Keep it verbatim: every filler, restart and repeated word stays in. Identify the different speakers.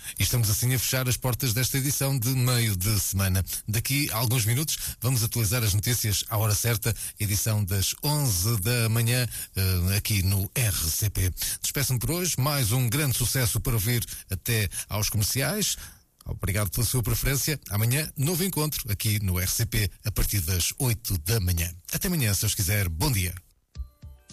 Speaker 1: E estamos assim a fechar as portas desta edição de meio de semana. Daqui a alguns minutos vamos atualizar as notícias à hora certa, edição das onze da manhã, aqui no R C P. Despeço-me por hoje, mais um grande sucesso para ouvir até aos comerciais. Obrigado pela sua preferência. Amanhã, novo encontro aqui no R C P, a partir das oito da manhã. Até amanhã, se Deus quiser. Bom dia.